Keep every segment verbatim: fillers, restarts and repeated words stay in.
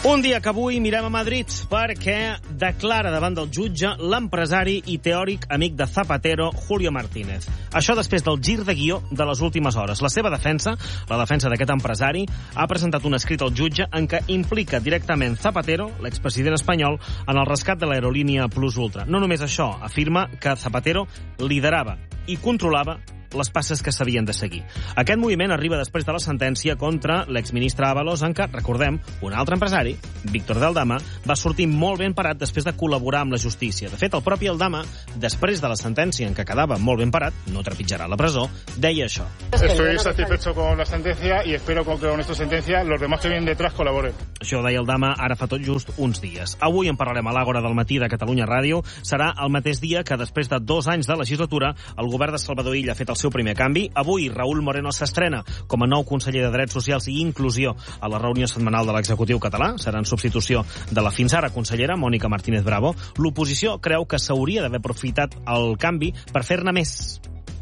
Un dia que avui mirem a Madrid perquè declara davant del jutge l'empresari i teòric amic de Zapatero, Julio Martínez. Això després del gir de guió de les últimes hores. La seva defensa, la defensa d'aquest empresari, ha presentat un escrit al jutge en què implica directament Zapatero, l'expresident espanyol, en el rescat de l'aerolínia Plus Ultra. No només això, afirma que Zapatero liderava i controlava les passes que s'havien de seguir. Aquest moviment arriba després de la sentència contra l'exministre Ábalos, en què, recordem, un altre empresari, Víctor de Aldama, va sortir molt ben parat després de col·laborar amb la justícia. De fet, el propi Aldama, després de la sentència en què quedava molt ben parat, no trepitjarà a la presó, deia això. Estoy satisfecho con la sentencia y espero que con esta sentencia los demás que vienen detrás colaboren. Això deia Aldama ara fa tot just uns dies. Avui en parlarem a l'Àgora del matí de Catalunya Ràdio. Serà el mateix dia que, després de dos anys de legislatura, el govern de Salvador Illa ha fet el seu primer canvi. Avui, Raúl Moreno s'estrena com a nou conseller de Drets Socials i Inclusió a la reunió setmanal de l'executiu català. Serà en substitució de la fins ara consellera Mónica Martínez Bravo. L'oposició creu que s'hauria d'haver aprofitat el canvi per fer-ne més.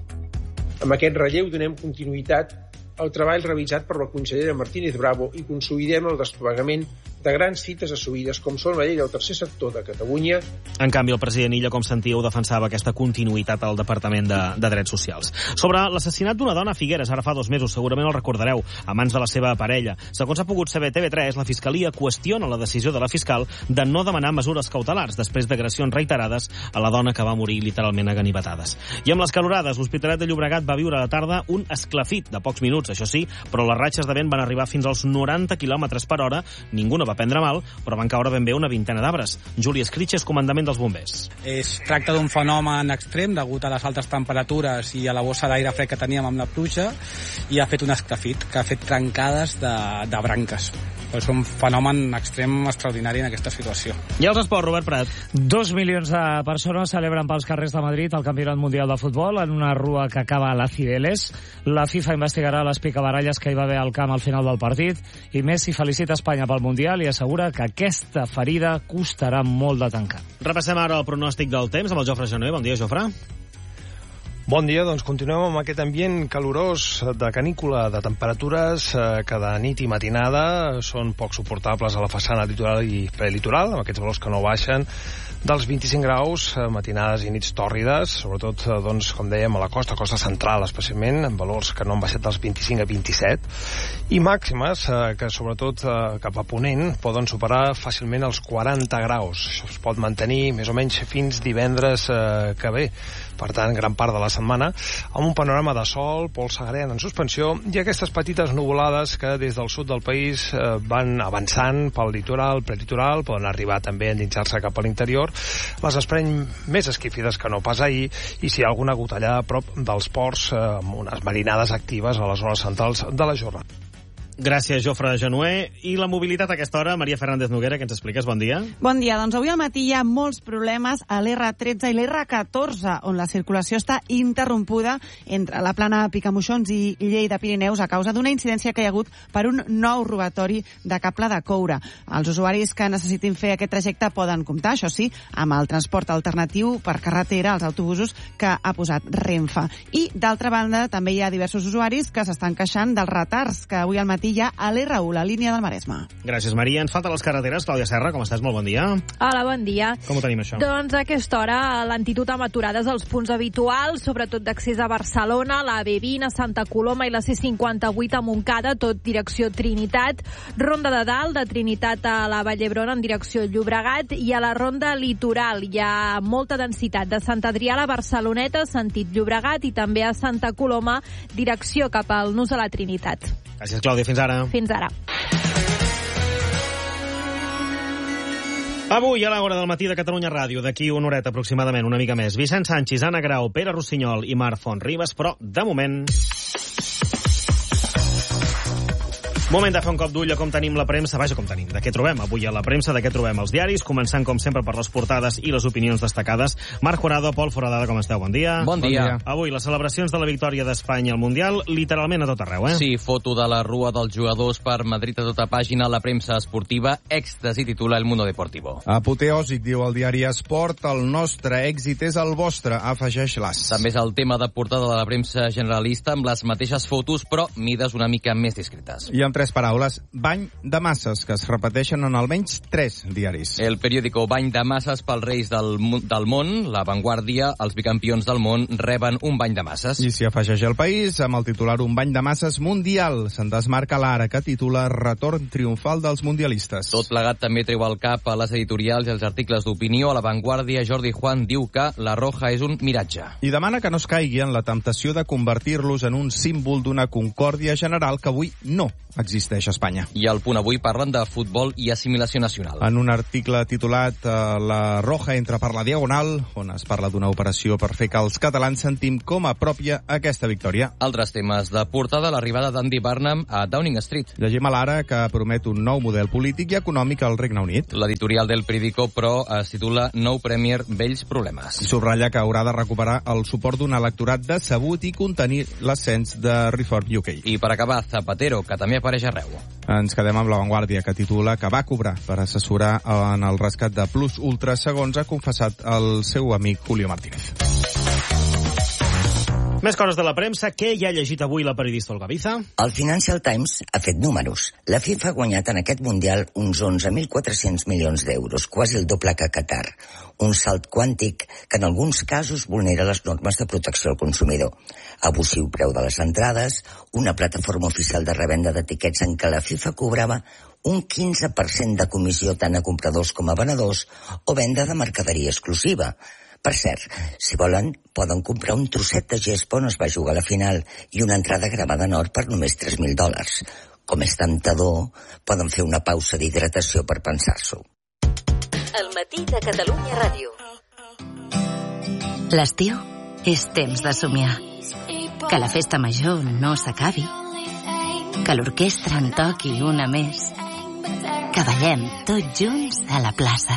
Amb aquest relleu donem continuïtat al treball realitzat per la consellera Martínez Bravo i consolidem el desplegament de grans fites assulides, com són la llei del tercer sector de Catalunya. En canvi, el president Illa, com sentíeu, defensava aquesta continuïtat al Departament de, de Drets Socials. Sobre l'assassinat d'una dona a Figueres, ara fa dos mesos, segurament el recordareu, a mans de la seva parella. Segons ha pogut saber T V tres, la Fiscalia qüestiona la decisió de la fiscal de no demanar mesures cautelars després d'agressions reiterades a la dona que va morir literalment a ganivetades. I amb les calorades, l'Hospitalet de Llobregat va viure a la tarda un esclafit de pocs minuts, això sí, però les ratxes de vent van arribar fins als noranta quilòmetres per hora. Ningú no va prendre mal, però van caure ben bé una vintena d'arbres. Juli Escritxes, comandament dels bombers. Es tracta d'un fenomen extrem degut a les altes temperatures i a la bossa d'aire fred que teníem amb la pluja, i ha fet un esclafit que ha fet trencades de, de branques. És un fenomen extrem extraordinari en aquesta situació. I els esports, Robert Prat. Dos milions de persones celebren pels carrers de Madrid el Campionat Mundial de Futbol en una rua que acaba a la Cibeles. La FIFA investigarà les picabaralles que hi va haver al camp al final del partit i Messi felicita Espanya pel Mundial i assegura que aquesta ferida costarà molt de tancar. Repassem ara el pronòstic del temps amb el Jofre Genoé. Bon dia, Jofre. Bon dia, doncs continuem amb aquest ambient calorós de canícula, de temperatures eh, que de nit i matinada són poc suportables a la façana litoral i prelitoral, amb aquests valors que no baixen dels vint-i-cinc graus, eh, matinades i nits tòrrides, sobretot, eh, doncs, com dèiem, a la costa, costa central especialment, amb valors que no han baixat dels vint-i-cinc a vint-i-set, i màximes eh, que sobretot eh, cap a ponent poden superar fàcilment els quaranta graus. Això es pot mantenir més o menys fins divendres eh, que ve. Per tant, gran part de la setmana, amb un panorama de sol, pols agreen en suspensió, i aquestes petites nuvolades que des del sud del país eh, van avançant pel litoral, prelitoral, poden arribar també a endinsar-se cap a l'interior, les esperem més esquifides que no pas ahir, i si hi ha alguna gotellada a prop dels ports, eh, amb unes marinades actives a les hores centrals de la jornada. Gràcies, Jofre Genoé. I la mobilitat a aquesta hora, Maria Fernández Noguera, que ens expliques. Bon dia. Bon dia. Doncs avui al matí hi ha molts problemes a l'R tretze i l'R catorze, on la circulació està interrompuda entre la plana Picamoixons i Lleida Pirineus a causa d'una incidència que hi ha hagut per un nou robatori de cable de coure. Els usuaris que necessitin fer aquest trajecte poden comptar, això sí, amb el transport alternatiu per carretera, els autobusos que ha posat Renfe. I, d'altra banda, també hi ha diversos usuaris que s'estan queixant dels retards que avui al matí hi ha a l'R u, la línia del Maresme. Gràcies, Maria. Ens falten les carreteres. Clàudia Serra, com estàs? Molt bon dia. Hola, bon dia. Com ho tenim, això? Doncs a aquesta hora, l'antitud amb aturades als punts habituals, sobretot d'accés a Barcelona, la B vint a Santa Coloma i la C cinquanta-vuit a Montcada, tot direcció Trinitat, Ronda de Dalt, de Trinitat a la Vall d'Hebron en direcció Llobregat, i a la Ronda Litoral hi ha molta densitat de Sant Adrià a la Barceloneta, sentit Llobregat, i també a Santa Coloma, direcció cap al Nus a la Trinitat. Gràcies, Clàudia. Fins ara. Fins ara. Avui a l'Àgora del matí de Catalunya Ràdio, d'aquí una horeta aproximadament, una mica més, Vicent Sanchis, Anna Grau, Pere Rossinyol i Marc Font Ribas, però de moment... Moment de fer un cop d'ull a com tenim la premsa. Vaja, com tenim, de què trobem avui a la premsa, de què trobem els diaris, començant com sempre per les portades i les opinions destacades. Marc Jurado, Pol Foradada, com esteu? Bon dia. Bon dia. Bon dia. Avui les celebracions de la victòria d'Espanya al Mundial, literalment a tot arreu, eh? Sí, foto de la rua dels jugadors per Madrid a tota pàgina, la premsa esportiva, èxtasi titula El Mundo Deportivo. Apoteòsic, diu el diari Esport, el nostre èxit és el vostre, afegeix l'As. També és el tema de portada de la premsa generalista, amb les mateixes fotos, però mides una mica més discretes. I amb tres tres paraules, bany de masses, que es repeteixen en almenys tres diaris. El periòdico Bany de masses pels reis del, del món, La Vanguardia, els bicampions del món reben un bany de masses. I s'hi afegeix El País, amb el titular Un bany de masses mundial. Se'n desmarca l'Ara, que titula Retorn triomfal dels mundialistes. Tot plegat també treu al cap a les editorials i els articles d'opinió. A La Vanguardia, Jordi Juan diu que la roja és un miratge. I demana que no es caigui en la temptació de convertir-los en un símbol d'una concòrdia general que avui no existeix a Espanya. I al Punt Avui parlen de futbol i assimilació nacional. En un article titulat eh, La roja entra per la diagonal, on es parla d'una operació per fer que els catalans sentim com a pròpia aquesta victòria. Altres temes de portada, l'arribada d'Andy Burnham a Downing Street. Llegim a l'Ara que promet un nou model polític i econòmic al Regne Unit. L'editorial del periòdico, però, es titula Nou Premier, vells problemes. I subratlla que haurà de recuperar el suport d'un electorat decebut i contenir l'ascens de Reform U K. I per acabar, Zapatero, que també apareix arreu. Ens quedem amb La Vanguardia, que titula que va cobrar per assessorar en el rescat de Plus Ultra, segons ha confessat el seu amic Julio Martínez. Més coses de la premsa. Què hi ha llegit avui la periodista Olga Biza? El Financial Times ha fet números. La FIFA ha guanyat en aquest Mundial uns onze mil quatre-cents milions d'euros, quasi el doble que Qatar. Un salt quàntic que en alguns casos vulnera les normes de protecció al consumidor. Abusiu preu de les entrades, una plataforma oficial de revenda d'etiquets en què la FIFA cobrava un quinze per cent de comissió tant a compradors com a venedors o venda de mercaderia exclusiva. Per cert, si volen, poden comprar un trosset de gespa on es va jugar a la final i una entrada gravada en or per només tres mil dòlars. Com és temptador, poden fer una pausa d'hidratació per pensar-s'ho. El matí de Catalunya Ràdio. L'estiu és temps de somiar. Que la festa major no s'acabi. Que l'orquestra en toqui una més. Que ballem tots junts a la plaça.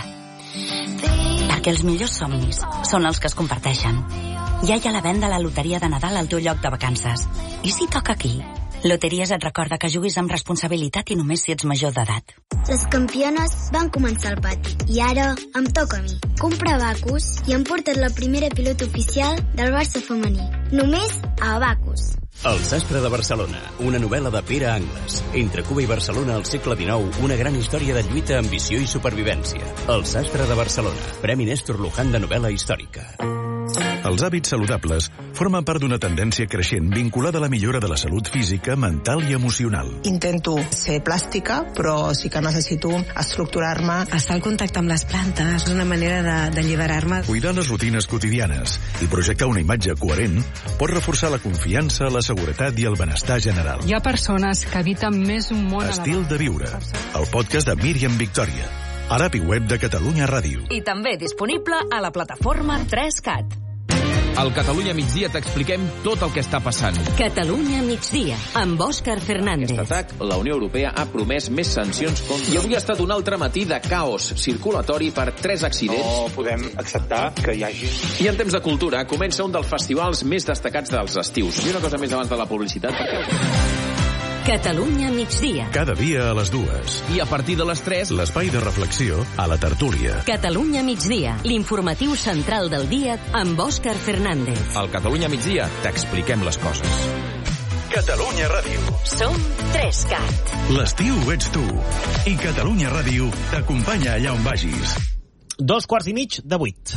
Perquè els millors somnis són els que es comparteixen. Ja hi ha la venda a la loteria de Nadal al teu lloc de vacances. I si toca aquí? Loteries et recorda que juguis amb responsabilitat i només si ets major d'edat. Les campiones van començar al pati i ara em toca a mi. Comprar Abacus i hem portat la primera pilota oficial del Barça femení. Només a Abacus. El sastre de Barcelona, una novel·la de Pere Angles. Entre Cuba i Barcelona al segle dinou, una gran història de lluita, ambició i supervivència. El sastre de Barcelona, Premi Néstor Luján de novel·la històrica. Els hàbits saludables formen part d'una tendència creixent vinculada a la millora de la salut física, mental i emocional. Intento ser plàstica, però sí que necessito estructurar-me. Estar al contacte amb les plantes és una manera de- d'alliberar-me. Cuidar les rutines quotidianes i projectar una imatge coherent pot reforçar la confiança, la seguretat i el benestar general. Hi ha persones que habiten més un món Estil de viure, el podcast de Míriam Victòria, a l'app i web de Catalunya Ràdio. I també disponible a la plataforma tres cat. Al Catalunya Migdia t'expliquem tot el que està passant. Catalunya Migdia, amb Òscar Fernández. Aquest atac, la Unió Europea ha promès més sancions contra... I avui ha estat un altre matí de caos circulatori per tres accidents. No podem acceptar que hi hagi... I en temps de cultura comença un dels festivals més destacats dels estius. I una cosa més abans de la publicitat, perquè... Catalunya Migdia. Cada dia a les dues. I a partir de les tres... L'espai de reflexió a la tertúlia. Catalunya Migdia, l'informatiu central del dia amb Òscar Fernández. Al Catalunya Migdia t'expliquem les coses. Catalunya Ràdio. Som tres cat. L'estiu ets tu. I Catalunya Ràdio t'acompanya allà on vagis. Dos quarts i mig de vuit.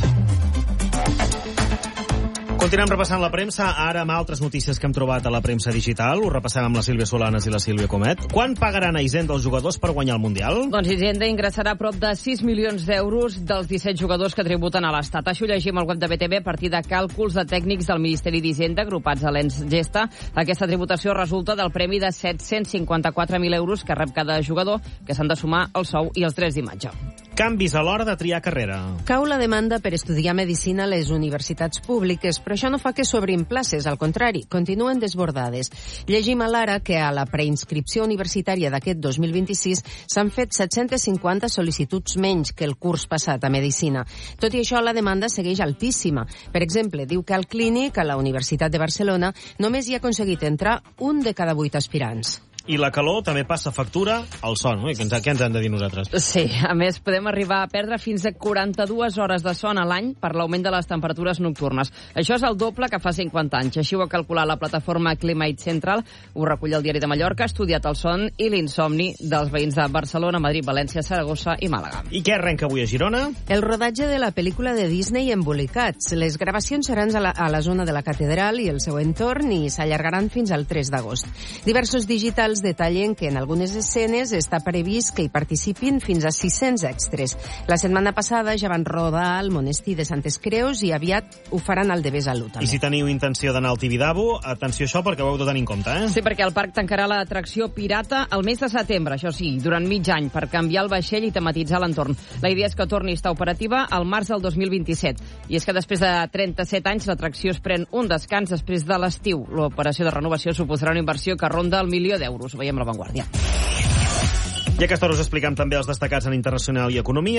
Continuem repassant la premsa, ara amb altres notícies que hem trobat a la premsa digital. Ho repassem amb la Sílvia Solanes i la Sílvia Comet. Quan pagaran a Hisenda els jugadors per guanyar el Mundial? Doncs Hisenda ingressarà prop de sis milions d'euros dels disset jugadors que tributen a l'Estat. Això ho llegim al web de B T V a partir de càlculs de tècnics del Ministeri d'Hisenda agrupats a l'Ens Gesta. Aquesta tributació resulta del premi de set-cents cinquanta-quatre mil euros que rep cada jugador, que s'han de sumar el sou i els drets d'imatge. Canvis a l'hora de triar carrera. Cau la demanda per estudiar medicina a les universitats públiques, però això no fa que s'obrin places, al contrari, continuen desbordades. Llegim a l'Ara que a la preinscripció universitària d'aquest dos mil vint-i-sis s'han fet set-cents cinquanta sol·licituds menys que el curs passat a Medicina. Tot i això, la demanda segueix altíssima. Per exemple, diu que al Clínic, a la Universitat de Barcelona, només hi ha aconseguit entrar un de cada vuit aspirants. I la calor també passa factura al son. Ui, què ens, què ens han de dir nosaltres? Sí, a més, podem arribar a perdre fins a quaranta-dues hores de son a l'any per l'augment de les temperatures nocturnes. Això és el doble que fa cinquanta anys. Així ho ha calculat la plataforma Climate Central, ho recull el Diari de Mallorca, ha estudiat el son i l'insomni dels veïns de Barcelona, Madrid, València, Saragossa i Màlaga. I què arrenca avui a Girona? El rodatge de la pel·lícula de Disney Embolicats. Les gravacions seran a la, a la zona de la catedral i el seu entorn i s'allargaran fins al tres d'agost. Diversos digitals detallen que en algunes escenes està previst que hi participin fins a sis-cents extras. La setmana passada ja van rodar al monestir de Santes Creus i aviat ho faran al de Besalú. I si teniu intenció d'anar al Tibidabo, atenció a això perquè ho heu de tenir en compte, eh? Sí, perquè el parc tancarà l'atracció pirata el mes de setembre, això sí, durant mig any, per canviar el vaixell i tematitzar l'entorn. La idea és que torni a estar operativa al març del dos mil vint-i-set. I és que després de trenta-set anys l'atracció es pren un descans després de l'estiu. L'operació de renovació suposarà una inversió que ronda el milió d'euros. Veiem La Vanguardia. I a aquesta hora us explicam també els destacats en internacional i economia.